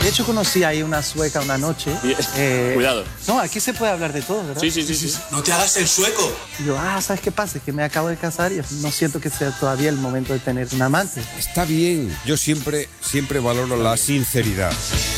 De hecho, conocí ahí una sueca una noche. Cuidado. No, aquí se puede hablar de todo, ¿verdad? Sí. No te hagas el sueco. Y yo, ¿sabes qué pasa? Es que me acabo de casar y no siento que sea todavía el momento de tener un amante. Está bien. Yo siempre valoro la sinceridad.